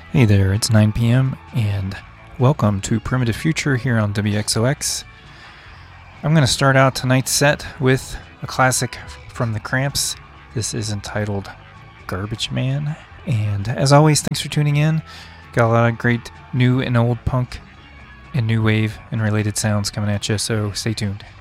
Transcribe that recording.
Hey there, it's 9 p.m. and welcome to Primitive Future here on WXOX. I'm going to start out tonight's set with a classic from the Cramps. This is entitled Garbage Man. And as always, thanks for tuning in. Got a lot of great new and old punk and new wave and related sounds coming at you, so stay tuned.